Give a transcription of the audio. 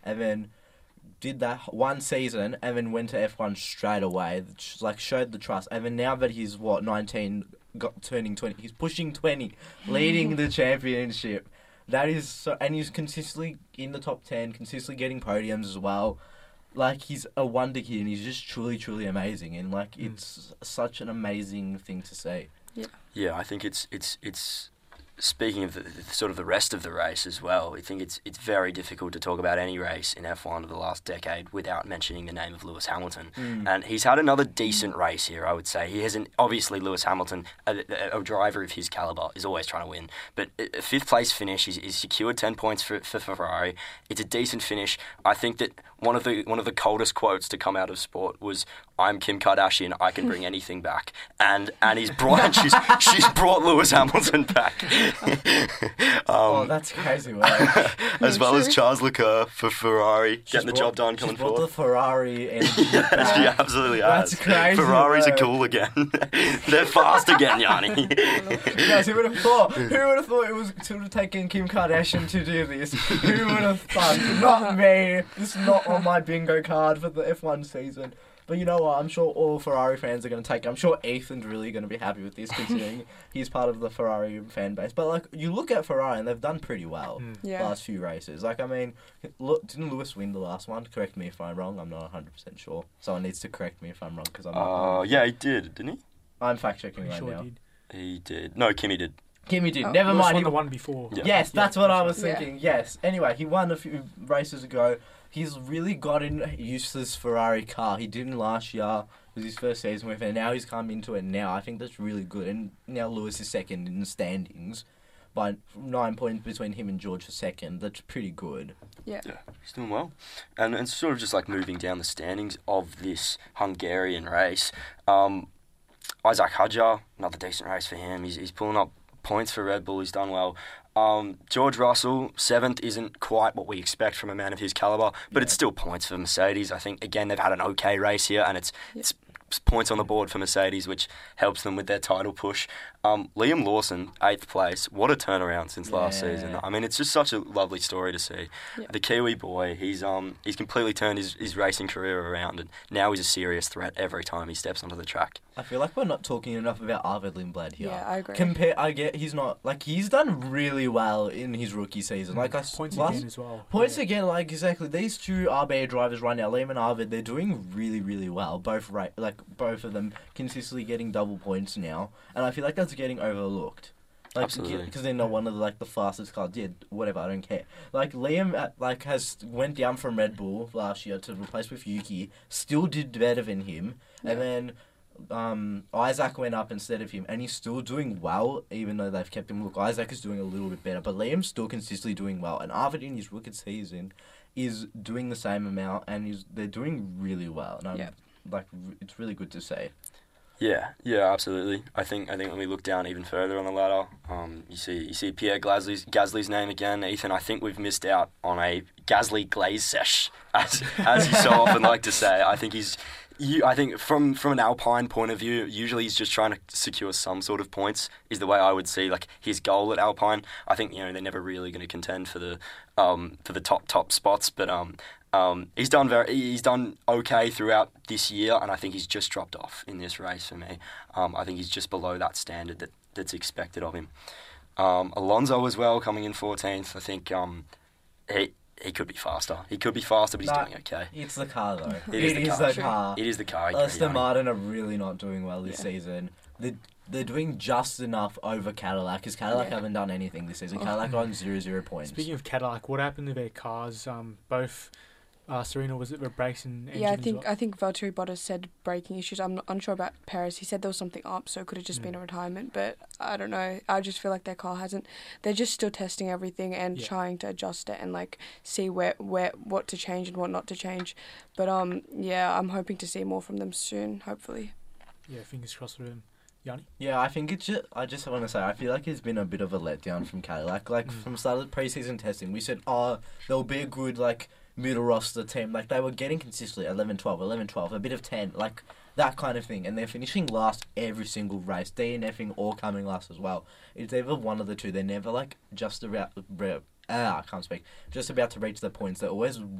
and then did that one season, and then went to F1 straight away. Like, showed the trust. And then now that he's, 19, turning 20, he's pushing 20, leading the championship. That is so, and he's consistently in the top 10, consistently getting podiums as well. Like, he's a wonder kid, and he's just truly, truly amazing. And, like, it's such an amazing thing to see. Yeah, I think it's speaking of the rest of the race as well, I think it's very difficult to talk about any race in F1 of the last decade without mentioning the name of Lewis Hamilton. And he's had another decent race here, I would say. He hasn't, obviously Lewis Hamilton, a driver of his calibre, is always trying to win. But a fifth place finish, he's secured 10 points for Ferrari. It's a decent finish. I think that one of the coldest quotes to come out of sport was, "I'm Kim Kardashian, I can bring anything back." And she's brought Lewis Hamilton back. That's crazy. As well as Charles Leclerc for Ferrari, getting the job done, coming forward. She's brought the Ferrari engine back. She absolutely has. That's crazy. Ferraris are cool again. They're fast again, Yanni. Guys, who would have thought? Who would have thought it was to have taken Kim Kardashian to do this? Who would have thought? Not me. This is not on my bingo card for the F1 season. But you know what? I'm sure all Ferrari fans are going to take it. I'm sure Ethan's really going to be happy with this, considering he's part of the Ferrari fan base. But, like, you look at Ferrari, and they've done pretty well the last few races. Like, I mean, look, didn't Lewis win the last one? Correct me if I'm wrong. I'm not 100% sure. Someone needs to correct me if I'm wrong, because I'm not. Yeah, he did, didn't he? I'm fact-checking right now. He did. No, Kimmy did. Kimmy did. Never mind. He won the one before. Yeah. Yes, that's what I was thinking. Yes. Anyway, he won a few races ago. He's really gotten used to this Ferrari car. He didn't last year. It was his first season with it, and now he's come into it now. I think that's really good. And now Lewis is second in the standings by 9 points between him and George for second. That's pretty good. Yeah, he's doing well. And sort of just like moving down the standings of this Hungarian race, Isaac Hadjar, another decent race for him. He's pulling up points for Red Bull. He's done well. George Russell, 7th, isn't quite what we expect from a man of his calibre, but it's still points for Mercedes. I think, again, they've had an okay race here, and it's points on the board for Mercedes, which helps them with their title push. Liam Lawson, 8th place. What a turnaround since last season. I mean, it's just such a lovely story to see. The Kiwi boy, he's completely turned his racing career around, and now he's a serious threat every time he steps onto the track. I feel like we're not talking enough about Arvid Lindblad here. Yeah, I agree. He's done really well in his rookie season. Points again as well. Points again, exactly. These two RBA drivers right now, Liam and Arvid, they're doing really, really well. Both of them consistently getting double points now, and I feel like that's getting overlooked. Absolutely. Because they're not one of the fastest cars. Yeah, whatever, I don't care. Liam has went down from Red Bull last year to replace with Yuki, still did better than him, and then Isaac went up instead of him, and he's still doing well, even though they've kept him. Look, Isaac is doing a little bit better, but Liam's still consistently doing well, and Arvid in his rookie season is doing the same amount, and they're doing really well, and it's really good to see. Yeah, absolutely. I think when we look down even further on the ladder, you see Pierre Gasly's name again. Ethan, I think we've missed out on a Gasly glaze sesh, as you so often like to say. I think I think from an Alpine point of view, usually he's just trying to secure some sort of points, is the way I would see his goal at Alpine. I think they're never really going to contend for the top spots, but he's done okay throughout this year, and I think he's just dropped off in this race for me. I think he's just below that standard that's expected of him. Alonso as well, coming in 14th. I think he could be faster. But he's doing okay. It's the car, though. It is the car. It is the car. Aston Martin are really not doing well this season. They're doing just enough over Cadillac, because Cadillac haven't done anything this season. Cadillac on 0 points. Speaking of Cadillac, what happened to their cars? Both Serena, was it the brakes and engine I think Valtteri Bottas said braking issues. I'm not unsure about Perez. He said there was something up, so it could have just been a retirement. But I don't know. I just feel like their car hasn't. They're just still testing everything and trying to adjust it and see what to change and what not to change. But I'm hoping to see more from them soon. Hopefully. Yeah, fingers crossed for him. Yanni? Yeah, I think I just want to say, I feel like it's been a bit of a letdown from Cadillac. From the start of the preseason testing, we said, there'll be a good, middle roster team. They were getting consistently 11-12, a bit of 10, that kind of thing. And they're finishing last every single race. DNFing or coming last as well. It's either one of the two. They're never, just about... I can't speak. Just about to reach the points. They're always